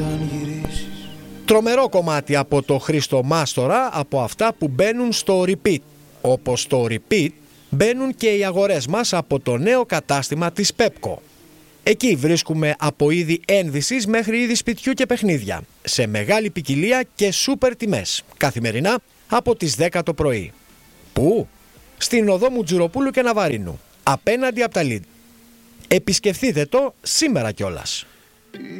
Τρομερό κομμάτι από το Χρήστο Μάστορα, από αυτά που μπαίνουν στο repeat. Όπως στο repeat μπαίνουν και οι αγορές μας από το νέο κατάστημα της Pepco. Εκεί βρίσκουμε από είδη ένδυσης μέχρι είδη σπιτιού και παιχνίδια, σε μεγάλη ποικιλία και σούπερ τιμές, καθημερινά από τις 10 το πρωί. Πού? Στην οδό Μουτζουροπούλου και Ναβαρίνου, απέναντι από τα Lidl. Επισκεφτείτε το σήμερα κιόλας.